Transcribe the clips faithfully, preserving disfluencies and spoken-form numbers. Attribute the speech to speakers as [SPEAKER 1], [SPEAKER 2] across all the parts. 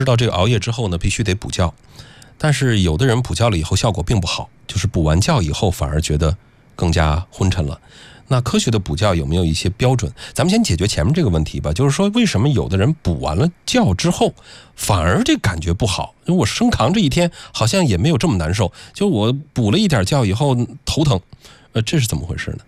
[SPEAKER 1] 知道这个熬夜之后呢，必须得补觉，但是有的人补觉了以后效果并不好，就是补完觉以后反而觉得更加昏沉了。那科学的补觉有没有一些标准？咱们先解决前面这个问题吧，就是说为什么有的人补完了觉之后反而这感觉不好？因为我生扛这一天好像也没有这么难受，就我补了一点觉以后头疼，呃，这是怎么回事呢？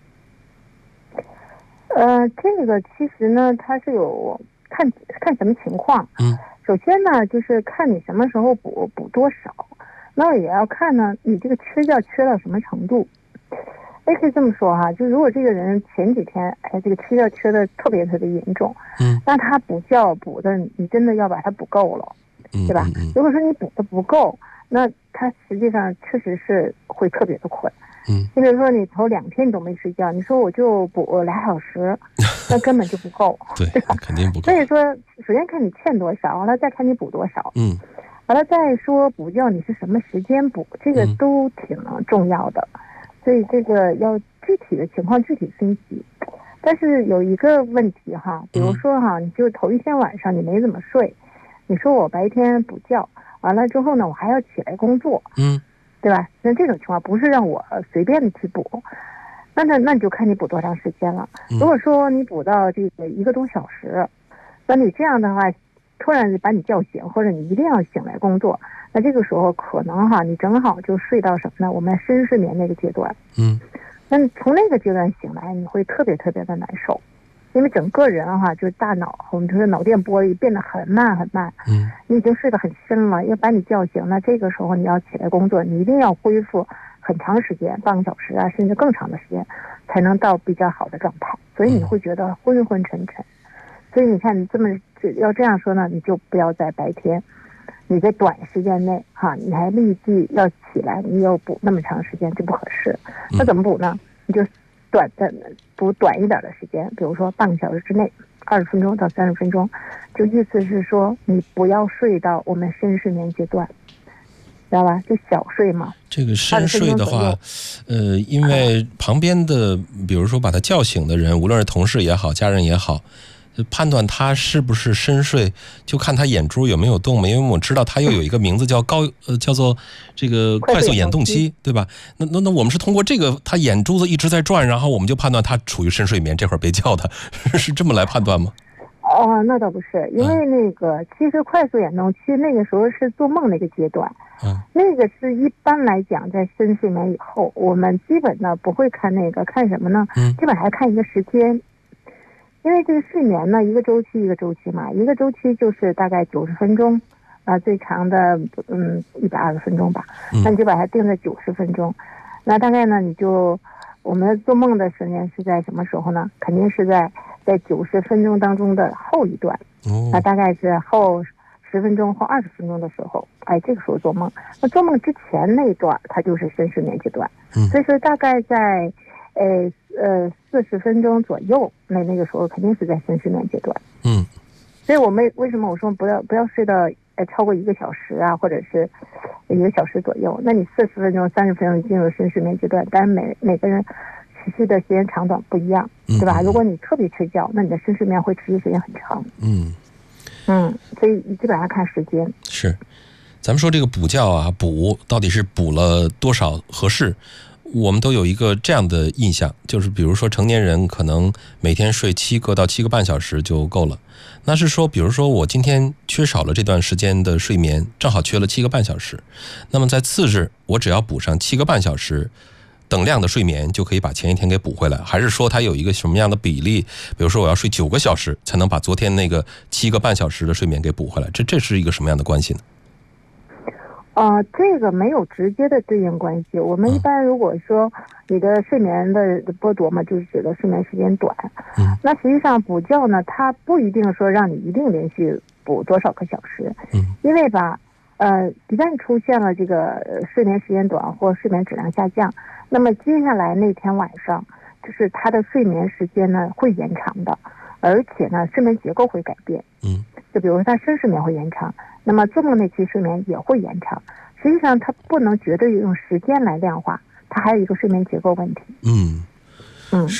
[SPEAKER 2] 呃，这个其实呢，它是有看看什么情况。
[SPEAKER 1] 嗯，
[SPEAKER 2] 首先呢，就是看你什么时候补，补多少，那也要看呢，你这个缺觉缺到什么程度。也可以这么说哈，就如果这个人前几天，哎，这个缺觉缺的特别特别严重，
[SPEAKER 1] 嗯，
[SPEAKER 2] 那他补觉补的，你真的要把它补够了，
[SPEAKER 1] 嗯，
[SPEAKER 2] 对吧？
[SPEAKER 1] 嗯嗯
[SPEAKER 2] 如果说你补的不够，那他实际上确实是会特别的困。
[SPEAKER 1] 嗯，
[SPEAKER 2] 你比如说你头两天都没睡觉，你说我就补俩小时，那根本就不够，
[SPEAKER 1] 对，
[SPEAKER 2] 对吧？
[SPEAKER 1] 肯定不够。
[SPEAKER 2] 所以说，首先看你欠多少，完了再看你补多少，
[SPEAKER 1] 嗯，
[SPEAKER 2] 完了再说补觉你是什么时间补，这个
[SPEAKER 1] 嗯
[SPEAKER 2] 都挺重要的。所以这个要具体的情况具体分析。但是有一个问题哈，比如说哈，你就头一天晚上你没怎么睡，你说我白天补觉，完了之后呢，我还要起来工作，
[SPEAKER 1] 嗯，
[SPEAKER 2] 对吧？那这种情况不是让我随便的去补，那那那你就看你补多长时间了。如果说你补到这个一个多小时，那你这样的话，突然把你叫醒，或者你一定要醒来工作，那这个时候可能哈，你正好就睡到什么呢？我们深睡眠那个阶段。
[SPEAKER 1] 嗯，
[SPEAKER 2] 那你从那个阶段醒来，你会特别特别的难受，因为整个人哈，就是大脑，我们说脑电波变得很慢很慢。
[SPEAKER 1] 嗯，
[SPEAKER 2] 你已经睡得很深了，要把你叫醒，那这个时候你要起来工作，你一定要恢复很长时间，半个小时啊，甚至更长的时间，才能到比较好的状态。所以你会觉得昏昏沉沉。所以你看，你这么要这样说呢，你就不要在白天，你在短时间内哈，你还立即要起来，你要补那么长时间就不合适。那怎么补呢？你就短的补短一点的时间，比如说半个小时之内，二十分钟到三十分钟，就意思是说你不要睡到我们深睡眠阶段，知道吧？就小睡嘛。
[SPEAKER 1] 这个深睡的话，呃，因为旁边的，比如说把他叫醒的人，无论是同事也好，家人也好，判断他是不是深睡，就看他眼珠有没有动嘛。因为我知道他又有一个名字叫高，呃，叫做这个快速眼动期，对吧？那那那我们是通过这个，他眼珠子一直在转，然后我们就判断他处于深睡眠，这会儿别叫他，是这么来判断吗？
[SPEAKER 2] 哦，那倒不是，因为那个、嗯、其实快速眼动期那个时候是做梦那个阶段，
[SPEAKER 1] 嗯，
[SPEAKER 2] 那个是一般来讲在深睡眠以后，我们基本呢不会看那个，看什么呢？
[SPEAKER 1] 嗯，
[SPEAKER 2] 基本还看一个时间。因为这个睡眠呢，一个周期一个周期嘛，一个周期就是大概九十分钟，啊、呃，最长的嗯一百二十分钟吧，那你就把它定在九十分钟。那大概呢，你就我们做梦的时间是在什么时候呢？肯定是在在九十分钟当中的后一段，
[SPEAKER 1] 哦，
[SPEAKER 2] 那大概是后十分钟或二十分钟的时候，哎，这个时候做梦。那做梦之前那一段，它就是深睡眠阶段，
[SPEAKER 1] 嗯，
[SPEAKER 2] 所以说大概在。呃呃，四十分钟左右，那那个时候肯定是在深睡眠阶段。
[SPEAKER 1] 嗯，
[SPEAKER 2] 所以我们为什么我说不要不要睡到呃超过一个小时啊，或者是一个小时左右？那你四十分钟、三十分钟进入深睡眠阶段，但是每每个人持续的时间长短不一样，对吧？
[SPEAKER 1] 嗯、
[SPEAKER 2] 如果你特别缺觉，那你的深睡眠会持续时间很长。
[SPEAKER 1] 嗯
[SPEAKER 2] 嗯，所以基本上看时间。
[SPEAKER 1] 是，咱们说这个补觉啊，补到底是补了多少合适？我们都有一个这样的印象，就是比如说成年人可能每天睡七个到七个半小时就够了。那是说，比如说我今天缺少了这段时间的睡眠，正好缺了七个半小时，那么在次日我只要补上七个半小时等量的睡眠，就可以把前一天给补回来？还是说它有一个什么样的比例？比如说我要睡九个小时才能把昨天那个七个半小时的睡眠给补回来？这这是一个什么样的关系呢？
[SPEAKER 2] 呃，这个没有直接的对应关系。我们一般如果说你的睡眠的剥夺嘛，就是指的睡眠时间短。
[SPEAKER 1] 嗯，
[SPEAKER 2] 那实际上补觉呢，它不一定说让你一定连续补多少个小时。
[SPEAKER 1] 嗯，
[SPEAKER 2] 因为吧，呃，一旦出现了这个睡眠时间短或睡眠质量下降，那么接下来那天晚上，就是他的睡眠时间呢会延长的，而且呢睡眠结构会改变。
[SPEAKER 1] 嗯，
[SPEAKER 2] 就比如说他深睡眠会延长。那么做梦那期睡眠也会延长，实际上它不能绝对用时间来量化，它还有一个睡眠结构问题。
[SPEAKER 1] 嗯
[SPEAKER 2] 嗯，
[SPEAKER 1] 是。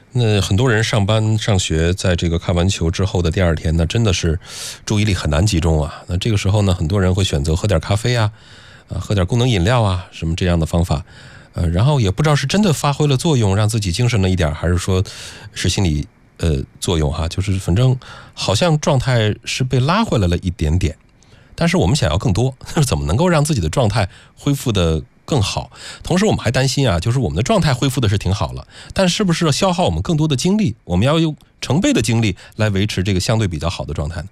[SPEAKER 1] 那很多人上班上学，在这个看完球之后的第二天呢，真的是注意力很难集中啊。那这个时候呢，很多人会选择喝点咖啡啊，啊，喝点功能饮料啊，什么这样的方法，呃，然后也不知道是真的发挥了作用，让自己精神了一点，还是说是心理呃作用哈，就是反正好像状态是被拉回来了一点点，但是我们想要更多，怎么能够让自己的状态恢复的更好？同时我们还担心啊，就是我们的状态恢复的是挺好了，但是不是消耗我们更多的精力？我们要用成倍的精力来维持这个相对比较好的状态呢？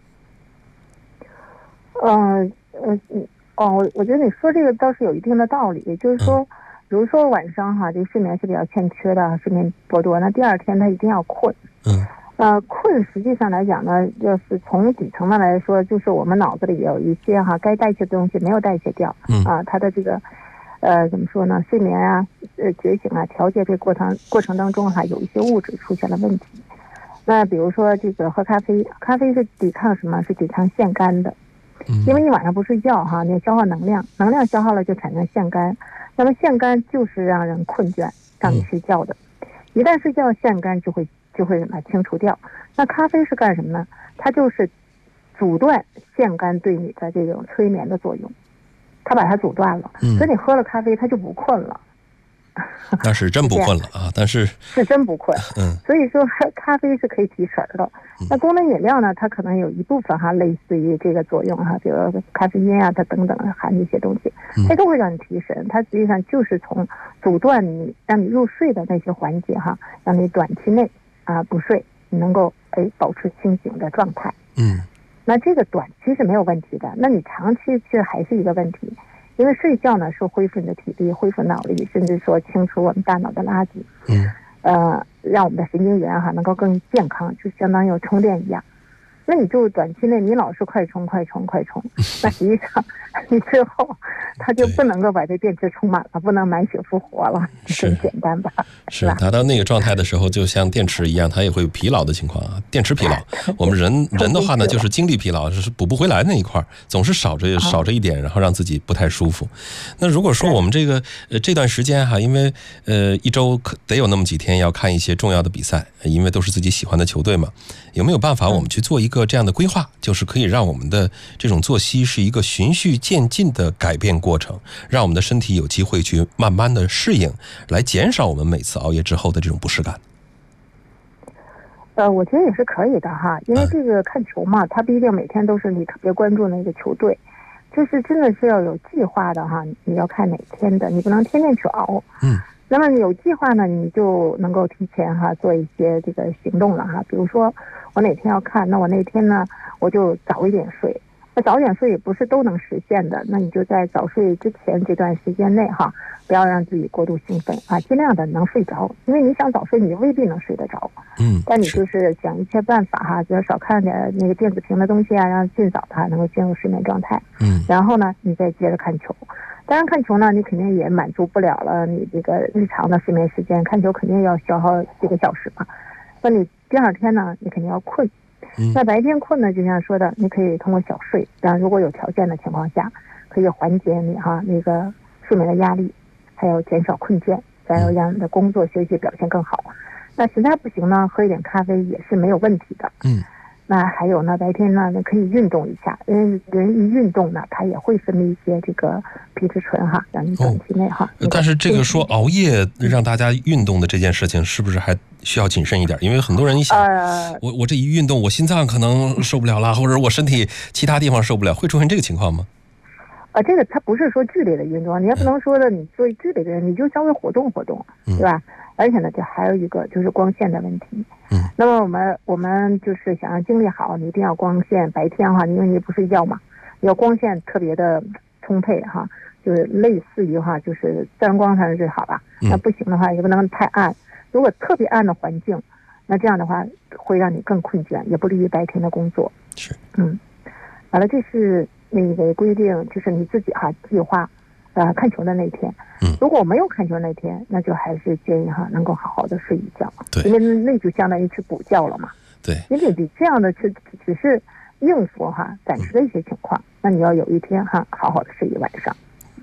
[SPEAKER 2] 嗯呃哦，我我觉得你说这个倒是有一定的道理，就是说，嗯、比如说晚上哈，这个睡眠是比较欠缺的，睡眠不多，那第二天他一定要困。
[SPEAKER 1] 嗯。
[SPEAKER 2] 呃，困实际上来讲呢，就是从底层的来说，就是我们脑子里有一些哈该代谢的东西没有代谢掉，
[SPEAKER 1] 嗯
[SPEAKER 2] 啊，它的这个呃怎么说呢，睡眠啊、呃觉醒啊、调节这个过程过程当中哈，有一些物质出现了问题。那比如说这个喝咖啡，咖啡是抵抗什么？是抵抗腺苷的，因为你晚上不睡觉哈，你消耗能量，能量消耗了就产生腺苷，那么腺苷就是让人困倦，让你睡觉的。一旦睡觉，腺苷就会。就会什么清除掉。那咖啡是干什么呢？它就是阻断腺苷对你的这种催眠的作用，它把它阻断了，嗯、所以你喝了咖啡，它就不困了。
[SPEAKER 1] 那是真不困了啊！但是
[SPEAKER 2] 是真不困。
[SPEAKER 1] 嗯，
[SPEAKER 2] 所以说咖啡是可以提神的。那功能饮料呢，它可能有一部分哈类似于这个作用哈，比如咖啡因啊，它等等含一些东西，它都会让你提神。它实际上就是从阻断你让你入睡的那些环节哈，让你短期内。啊，不睡，你能够哎保持清醒的状态。
[SPEAKER 1] 嗯，
[SPEAKER 2] 那这个短期是没有问题的，那你长期其实还是一个问题，因为睡觉呢是恢复你的体力、恢复脑力，甚至说清除我们大脑的垃圾。
[SPEAKER 1] 嗯，
[SPEAKER 2] 呃，让我们的神经元哈能够更健康，就相当于有充电一样。那你就短期内你老是快充快充快充，那实际上你最后它就不能够把这电池充满了，不能满血复活了，
[SPEAKER 1] 是
[SPEAKER 2] 很简单吧？
[SPEAKER 1] 是达到那个状态的时候，就像电池一样，它也会有疲劳的情况啊。电池疲劳，我们人人的话呢，就是精力疲劳，是补不回来那一块，总是少着少着一点，然后让自己不太舒服。那如果说我们这个呃这段时间哈，因为呃一周得有那么几天要看一些重要的比赛，因为都是自己喜欢的球队嘛，有没有办法我们去做一个这样的规划，就是可以让我们的这种作息是一个循序渐进的改变过程，让我们的身体有机会去慢慢的适应，来减少我们每次熬夜之后的这种不适感。
[SPEAKER 2] 呃，我觉得也是可以的哈，因为这个看球嘛，它不一定每天都是你特别关注的一个球队，就是真的是要有计划的哈，你要看哪天的，你不能天天去熬。
[SPEAKER 1] 嗯。
[SPEAKER 2] 那么有计划呢，你就能够提前哈做一些这个行动了哈。比如说我哪天要看，那我那天呢我就早一点睡。那早点睡也不是都能实现的，那你就在早睡之前这段时间内哈，不要让自己过度兴奋啊，尽量的能睡着。因为你想早睡，你未必能睡得着。
[SPEAKER 1] 嗯，
[SPEAKER 2] 但你就是想一切办法哈，就少看点那个电子屏的东西啊，让尽早的能够进入睡眠状态。
[SPEAKER 1] 嗯，
[SPEAKER 2] 然后呢，你再接着看球。当然看球呢，你肯定也满足不了了你这个日常的睡眠时间，看球肯定要消耗几个小时嘛。那你第二天呢，你肯定要困。那白天困呢，就像说的，你可以通过小睡，然后如果有条件的情况下，可以缓解你哈那个睡眠的压力，还有减少困倦，然后让你的工作学习表现更好。那实在不行呢，喝一点咖啡也是没有问题的。
[SPEAKER 1] 嗯。
[SPEAKER 2] 那还有呢，白天呢，你可以运动一下，因为人一运动呢，它也会分泌一些这个皮质醇哈，让你短期内哈、
[SPEAKER 1] 哦。但是这个说熬夜让大家运动的这件事情，是不是还需要谨慎一点？因为很多人一想，呃、我我这一运动，我心脏可能受不了了，或者我身体其他地方受不了，会出现这个情况吗？
[SPEAKER 2] 啊，这个它不是说剧烈的运动，你也不能说的你做剧烈的人，你就稍微活动活动，对吧？而且呢，就还有一个就是光线的问题。
[SPEAKER 1] 嗯，
[SPEAKER 2] 那么我们我们就是想让精力好，你一定要光线白天哈，因为你不睡觉嘛，要光线特别的充沛哈，就是类似于哈，就是自然光才是最好吧。那不行的话，也不能太暗。如果特别暗的环境，那这样的话会让你更困倦，也不利于白天的工作。
[SPEAKER 1] 是，
[SPEAKER 2] 嗯，完了，这是那个规定，就是你自己哈计划。呃，看球的那天，
[SPEAKER 1] 嗯，
[SPEAKER 2] 如果没有看球那天，那就还是建议哈，能够好好的睡一觉，
[SPEAKER 1] 对，
[SPEAKER 2] 因为那就相当于去补觉了嘛，
[SPEAKER 1] 对，
[SPEAKER 2] 因为你这样的是只是应付哈暂时的一些情况，嗯、那你要有一天哈好好的睡一晚上。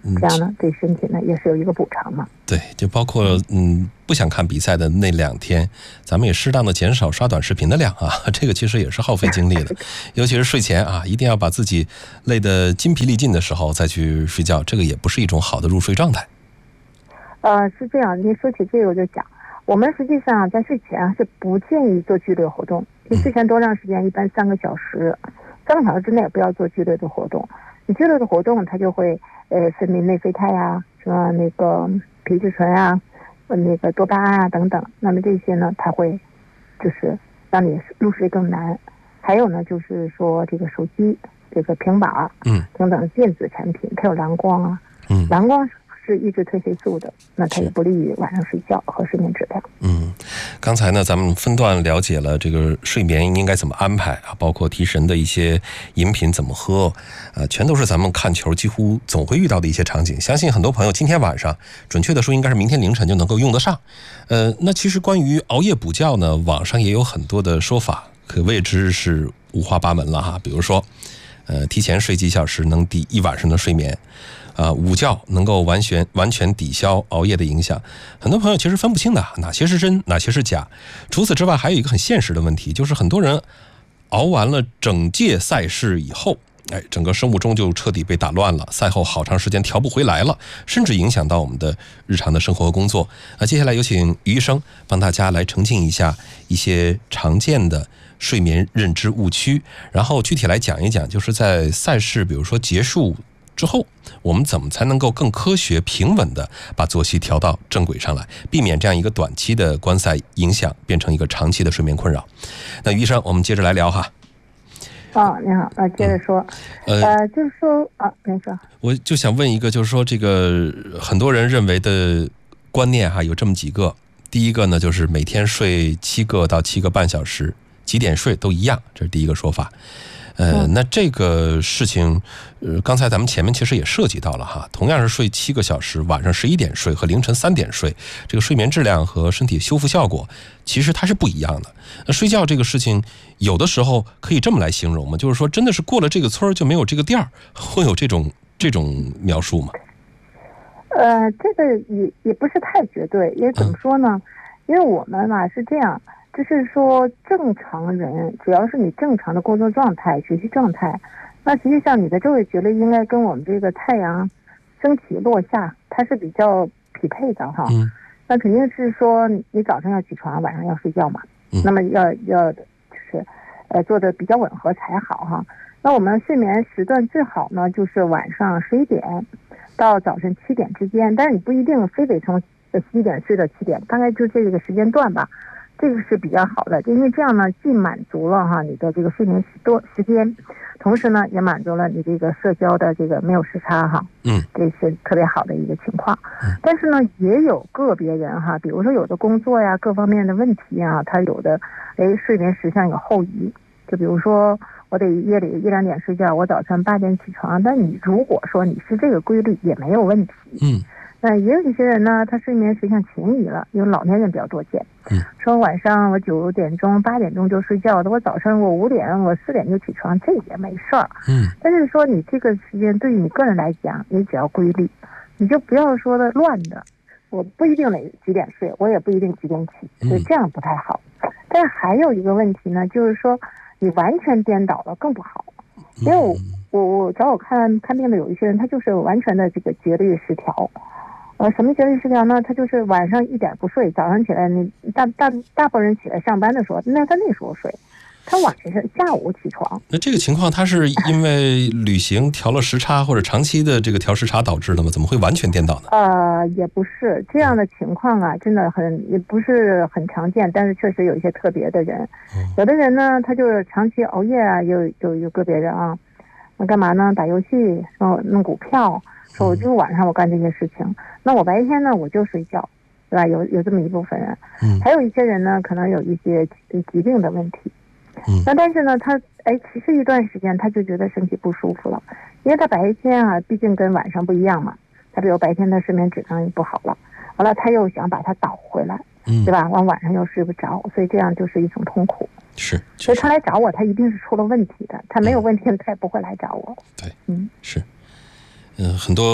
[SPEAKER 2] 这样呢对身体呢也是有一个补偿嘛。
[SPEAKER 1] 对，就包括嗯不想看比赛的那两天，咱们也适当的减少刷短视频的量啊，这个其实也是耗费精力的，尤其是睡前啊，一定要把自己累得筋疲力尽的时候再去睡觉，这个也不是一种好的入睡状态。
[SPEAKER 2] 呃，是这样，您说起这个我就讲，我们实际上在睡前是不建议做剧烈活动，你睡前多长时间？一般三个小时，三个小时之内不要做剧烈的活动。你剧烈的活动，它就会呃分泌内啡肽呀，什么那个皮质醇啊，那个多巴胺啊等等。那么这些呢，它会就是让你入睡更难。还有呢，就是说这个手机、这个平板儿，
[SPEAKER 1] 嗯，
[SPEAKER 2] 等等电子产品，它有蓝光啊，
[SPEAKER 1] 嗯，
[SPEAKER 2] 蓝光是抑制褪黑素的，那它也不利于晚上睡觉和睡眠质量。
[SPEAKER 1] 嗯，刚才呢，咱们分段了解了这个睡眠应该怎么安排啊，包括提神的一些饮品怎么喝，呃，全都是咱们看球几乎总会遇到的一些场景。相信很多朋友今天晚上，准确的说应该是明天凌晨就能够用得上。呃，那其实关于熬夜补觉呢，网上也有很多的说法，可谓之是五花八门了哈。比如说，呃，提前睡几小时能抵一晚上的睡眠。啊、呃，午觉能够完全完全抵消熬夜的影响，很多朋友其实分不清的，哪些是真，哪些是假。除此之外，还有一个很现实的问题，就是很多人熬完了整届赛事以后，哎，整个生物钟就彻底被打乱了，赛后好长时间调不回来了，甚至影响到我们的日常的生活和工作。那接下来有请于医生帮大家来澄清一下一些常见的睡眠认知误区，然后具体来讲一讲，就是在赛事比如说结束之后，我们怎么才能够更科学平稳的把作息调到正轨上来，避免这样一个短期的观赛影响变成一个长期的睡眠困扰。那于医生，我们接着来聊哈。
[SPEAKER 2] 哦，你好，呃，接着说，嗯、呃，就是说啊，没事。
[SPEAKER 1] 我就想问一个，就是说这个很多人认为的观念哈，有这么几个。第一个呢，就是每天睡七个到七个半小时，几点睡都一样，这是第一个说法。呃，那这个事情，呃，刚才咱们前面其实也涉及到了哈，同样是睡七个小时，晚上十一点睡和凌晨三点睡，这个睡眠质量和身体修复效果，其实它是不一样的。那睡觉这个事情，有的时候可以这么来形容吗？就是说，真的是过了这个村就没有这个店儿，会有这种这种描述吗？
[SPEAKER 2] 呃，这个也也不是太绝对，也怎么说呢？嗯、因为我们嘛是这样。就是说，正常人只要是你正常的工作状态、学习状态，那实际上你的昼夜节律应该跟我们这个太阳升起落下，它是比较匹配的哈。嗯。那肯定是说，你早上要起床，晚上要睡觉嘛。嗯。那么要要就是呃做的比较吻合才好哈。那我们睡眠时段最好呢，就是晚上十一点到早晨七点之间，但是你不一定非得从十一点睡到七点，大概就这个时间段吧。这个是比较好的，因为这样呢，既满足了哈你的这个睡眠时多时间，同时呢也满足了你这个社交的这个没有时差哈，嗯，这是特别好的一个情况。但是呢，也有个别人哈，比如说有的工作呀各方面的问题啊，他有的哎睡眠时相有后移，就比如说我得夜里一两点睡觉，我早晨八点起床，但你如果说你是这个规律也没有问题，嗯。那也有一些人呢，他睡眠实际上前移了，因为老年人比较多见。嗯，说晚上我九点钟、八点钟就睡觉的，我早上我五点、我四点就起床，这也没事儿。嗯，但是说你这个时间对于你个人来讲，你只要规律，你就不要说的乱的。我不一定哪几点睡，我也不一定几点起，所以这样不太好。但是还有一个问题呢，就是说你完全颠倒了更不好，因为我我我找我看看病的有一些人，他就是完全的这个节律失调。呃，什么节律失调呢？他就是晚上一点不睡，早上起来，你大大大部分人起来上班的时候，那他那时候睡，他晚上下午起床。
[SPEAKER 1] 那这个情况，他是因为旅行调了时差，或者长期的这个调时差导致的吗？怎么会完全颠倒呢？
[SPEAKER 2] 呃，也不是这样的情况啊，真的很也不是很常见，但是确实有一些特别的人，嗯、有的人呢，他就是长期熬夜啊，有有有个别人啊，那干嘛呢？打游戏，弄弄股票。说我就晚上我干这些事情，那我白天呢我就睡觉，对吧？有有这么一部分人，嗯，还有一些人呢，可能有一些疾病的问题，嗯，那但是呢，他哎，其实一段时间他就觉得身体不舒服了，因为他白天啊，毕竟跟晚上不一样嘛，他比如白天的睡眠质量也不好了，完了他又想把它倒回来，嗯，对吧？完晚上又睡不着，所以这样就是一种痛苦。
[SPEAKER 1] 是，
[SPEAKER 2] 所以他来找我，他一定是出了问题的，他没有问题，他也不会来找我。
[SPEAKER 1] 对，嗯，是。嗯，很多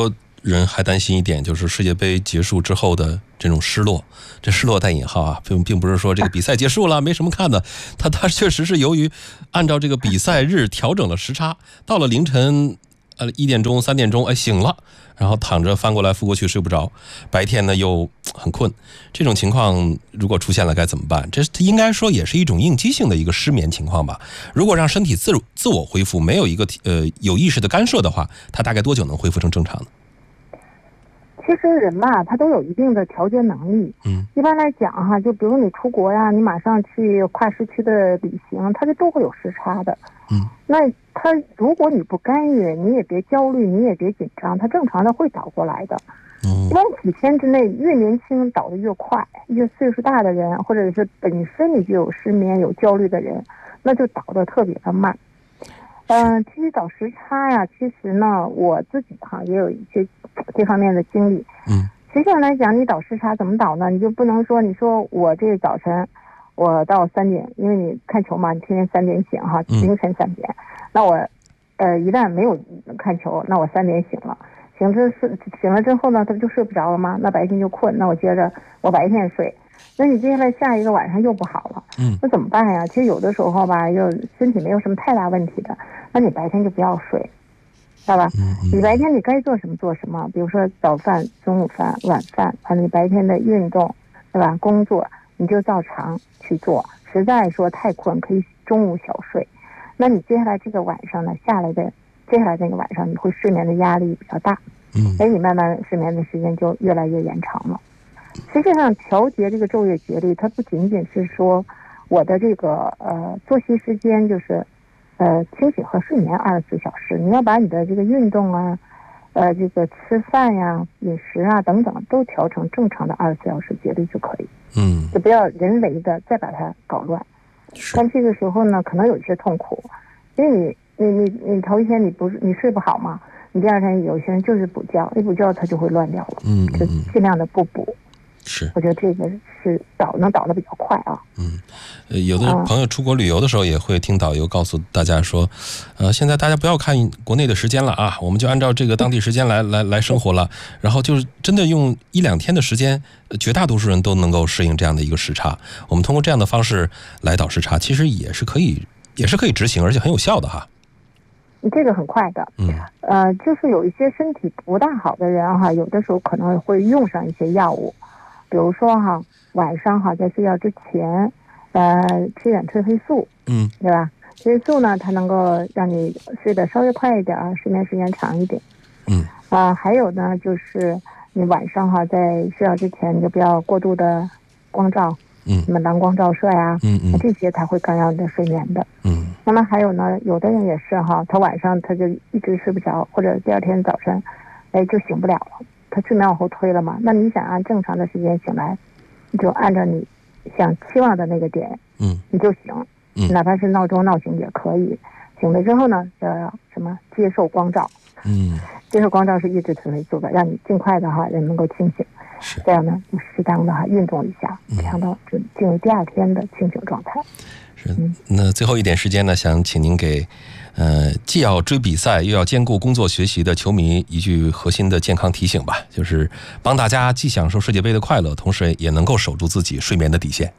[SPEAKER 1] 人还担心一点，就是世界杯结束之后的这种失落。这失落带引号啊，并并不是说这个比赛结束了没什么看的，它它确实是由于按照这个比赛日调整了时差，到了凌晨呃一点钟三点钟哎醒了，然后躺着翻过来覆过去睡不着，白天呢又很困，这种情况如果出现了该怎么办？这应该说也是一种应激性的一个失眠情况吧。如果让身体自自我恢复，没有一个呃有意识的干涉的话，它大概多久能恢复成正常呢？
[SPEAKER 2] 其实人吧，他都有一定的调节能力。
[SPEAKER 1] 嗯，
[SPEAKER 2] 一般来讲哈，就比如你出国呀，你马上去跨时区的旅行，它这都会有时差的。
[SPEAKER 1] 嗯，
[SPEAKER 2] 那他如果你不干预，你也别焦虑，你也别紧张，他正常的会倒过来的。
[SPEAKER 1] 嗯，
[SPEAKER 2] 一般几天之内，越年轻倒得越快，越岁数大的人，或者是本身你就有失眠、有焦虑的人，那就倒得特别的慢。嗯、呃，其实倒时差呀，其实呢，我自己哈也有一些这方面的经历。
[SPEAKER 1] 嗯，
[SPEAKER 2] 实际上来讲，你倒时差怎么倒呢？你就不能说你说我这早晨我到三点，因为你看球嘛，你天天三点醒哈，凌晨三点，嗯、那我呃一旦没有看球，那我三点醒了，醒之是醒了之后呢，他不就睡不着了吗？那白天就困，那我接着我白天睡。那你接下来下一个晚上又不好了，
[SPEAKER 1] 嗯，
[SPEAKER 2] 那怎么办呀？其实有的时候吧，又身体没有什么太大问题的，那你白天就不要睡，知道吧？
[SPEAKER 1] 嗯嗯、
[SPEAKER 2] 你白天你该做什么做什么，比如说早饭、中午饭、晚饭，还有你白天的运动，对吧？工作你就照常去做，实在说太困可以中午小睡。那你接下来这个晚上呢，下来的接下来这个晚上你会睡眠的压力比较大，
[SPEAKER 1] 嗯，
[SPEAKER 2] 所以你慢慢睡眠的时间就越来越延长了。实际上，调节这个昼夜节律，它不仅仅是说我的这个呃作息时间，就是呃清醒和睡眠二十四小时。你要把你的这个运动啊，呃这个吃饭呀、饮食啊等等都调成正常的二十四小时节律就可以。
[SPEAKER 1] 嗯，
[SPEAKER 2] 就不要人为的再把它搞乱。但这个时候呢，可能有一些痛苦，因为你你你你头一天你不是你睡不好嘛，你第二天有些人就是补觉，一补觉它就会乱掉了。
[SPEAKER 1] 嗯，
[SPEAKER 2] 就尽量的不补。
[SPEAKER 1] 是，
[SPEAKER 2] 我觉得这个是倒能倒得比较快啊。
[SPEAKER 1] 嗯，呃，有的朋友出国旅游的时候也会听导游告诉大家说，呃，现在大家不要看国内的时间了啊，我们就按照这个当地时间来来来生活了。然后就是真的用一两天的时间，绝大多数人都能够适应这样的一个时差。我们通过这样的方式来倒时差，其实也是可以，也是可以执行，而且很有效的哈。
[SPEAKER 2] 这个很快的，
[SPEAKER 1] 嗯，
[SPEAKER 2] 呃，就是有一些身体不大好的人哈，有的时候可能会用上一些药物。比如说哈，晚上哈在睡觉之前，呃，吃点褪黑素，
[SPEAKER 1] 嗯，
[SPEAKER 2] 对吧？褪黑素呢，它能够让你睡得稍微快一点，睡眠时间长一点。
[SPEAKER 1] 嗯，
[SPEAKER 2] 啊、呃，还有呢，就是你晚上哈在睡觉之前，你就不要过度的光照，
[SPEAKER 1] 嗯，
[SPEAKER 2] 什么蓝光照射呀，
[SPEAKER 1] 嗯嗯，
[SPEAKER 2] 这些它会干扰你的睡眠的。
[SPEAKER 1] 嗯，
[SPEAKER 2] 那么还有呢，有的人也是哈，他晚上他就一直睡不着，或者第二天早晨，哎，就醒不了了。他睡眠往后推了嘛？那你想按正常的时间醒来，你就按照你想期望的那个点，
[SPEAKER 1] 嗯，
[SPEAKER 2] 你就醒，
[SPEAKER 1] 嗯，
[SPEAKER 2] 哪怕是闹钟闹醒也可以。醒了之后呢，要什么接受光照，
[SPEAKER 1] 嗯，
[SPEAKER 2] 接受光照是抑制褪黑素的，让你尽快的哈人能够清醒。
[SPEAKER 1] 是
[SPEAKER 2] 这样呢，就适当的哈运动一下，这样的就进入第二天的清醒状态。
[SPEAKER 1] 是，那最后一点时间呢，想请您给，呃，既要追比赛又要兼顾工作学习的球迷一句核心的健康提醒吧，就是帮大家既享受世界杯的快乐，同时也能够守住自己睡眠的底线。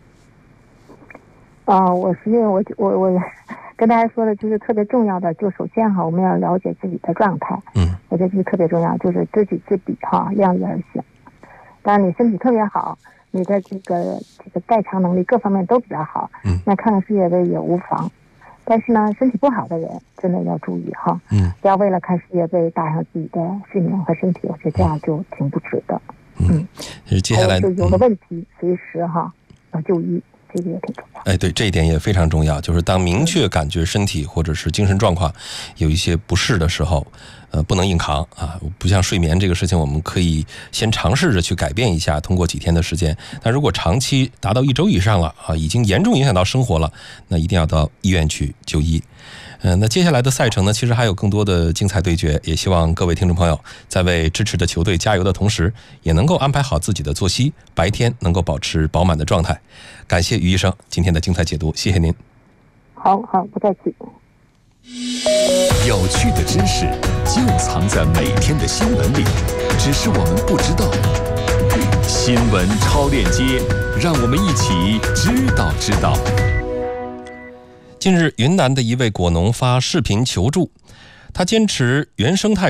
[SPEAKER 2] 啊、呃，我实际我我我跟大家说的就是特别重要的，就首先哈，我们要了解自己的状态，
[SPEAKER 1] 嗯，
[SPEAKER 2] 我觉得这是特别重要，就是知己知彼哈，量力而行。当然你身体特别好，你的这个这个代偿能力各方面都比较好，
[SPEAKER 1] 嗯，
[SPEAKER 2] 那看看世界杯也无妨。但是呢，身体不好的人真的要注意哈，
[SPEAKER 1] 嗯，
[SPEAKER 2] 不要为了看世界杯搭上自己的睡眠和身体，我觉得这样就挺不值得。
[SPEAKER 1] 嗯，嗯接下来
[SPEAKER 2] 就有了问题、嗯、随时哈要就医，这个也挺重要。
[SPEAKER 1] 哎，对，这一点也非常重要，就是当明确感觉身体或者是精神状况有一些不适的时候，呃，不能硬扛啊！不像睡眠这个事情，我们可以先尝试着去改变一下，通过几天的时间。但如果长期达到一周以上了啊，已经严重影响到生活了，那一定要到医院去就医。嗯、呃，那接下来的赛程呢，其实还有更多的精彩对决，也希望各位听众朋友在为支持的球队加油的同时，也能够安排好自己的作息，白天能够保持饱满的状态。感谢于医生今天的精彩解读，谢谢您。
[SPEAKER 2] 好好，不客气。
[SPEAKER 3] 有趣的知识就藏在每天的新闻里，只是我们不知道。新闻超链接，让我们一起知道知道。
[SPEAKER 1] 近日，云南的一位果农发视频求助，他坚持原生态